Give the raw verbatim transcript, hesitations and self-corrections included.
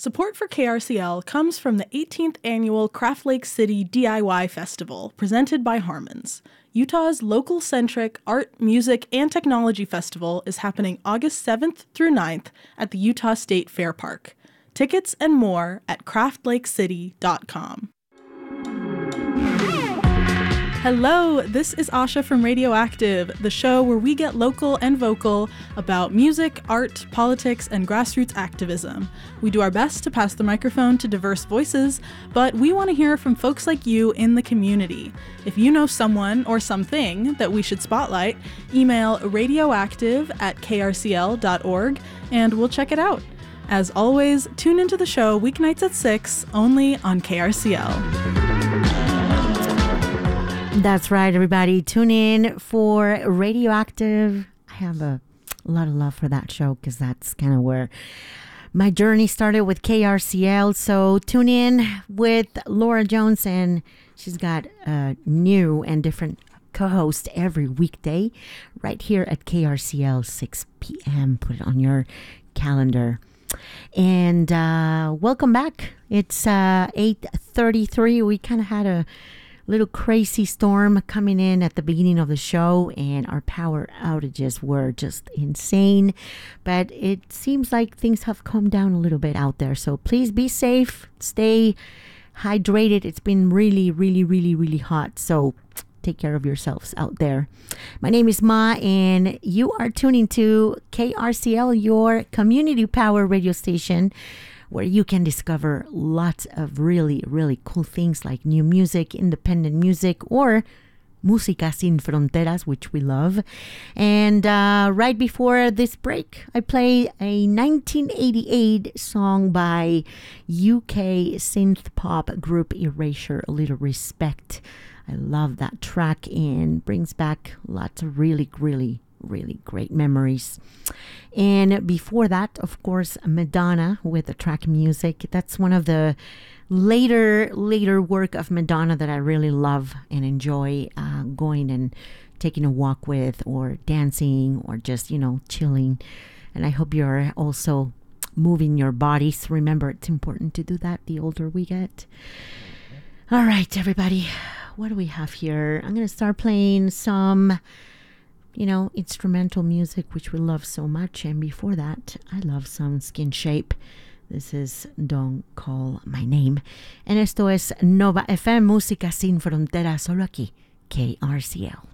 Support for K R C L comes from the eighteenth Annual Craft Lake City D I Y Festival, presented by Harmons. Utah's local-centric art, music, and technology festival is happening August seventh through ninth at the Utah State Fair Park. Tickets and more at craft lake city dot com. Hello, this is Asha from Radioactive, the show where we get local and vocal about music, art, politics, and grassroots activism. We do our best to pass the microphone to diverse voices, but we want to hear from folks like you in the community. If you know someone or something that we should spotlight, email radioactive at k r c l dot org and we'll check it out. As always, tune into the show weeknights at six, only on K R C L. That's right, everybody. Tune in for Radioactive. I have a, a lot of love for that show because that's kind of where my journey started with K R C L. So tune in with Laura Jones, and she's got a new and different co-host every weekday right here at K R C L, six p.m. Put it on your calendar. And uh, welcome back. It's uh, eight thirty-three. We kind of had a little crazy storm coming in at the beginning of the show, and our power outages were just insane. But it seems like things have calmed down a little bit out there. So please be safe, stay hydrated. It's been really, really, really, really hot. So take care of yourselves out there. My name is Ma, and you are tuning to K R C L, your community power radio station, where you can discover lots of really, really cool things like new music, independent music, or Música Sin Fronteras, which we love. And uh, right before this break, I play a nineteen eighty-eight song by U K synth pop group Erasure, A Little Respect. I love that track and brings back lots of really, really really great memories. And before that, of course, Madonna with the track Music. That's one of the later later work of Madonna that I really love and enjoy uh, going and taking a walk with, or dancing, or just, you know, chilling. And I hope you're also moving your bodies. Remember, it's important to do that the older we get. All right, everybody, what do we have here? I'm going to start playing some, you know, instrumental music, which we love so much. And before that, I love some Skin Shape. This is Don't Call My Name. En esto es Nova F M, Música Sin Fronteras, solo aquí, K R C L.